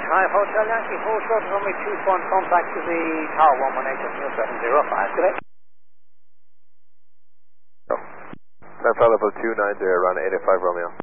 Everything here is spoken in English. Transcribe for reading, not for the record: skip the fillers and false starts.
Hotel Yankee, full short runway 21, contact to the tower 118.705. Good day. San Felipe 290, run 85 Romeo.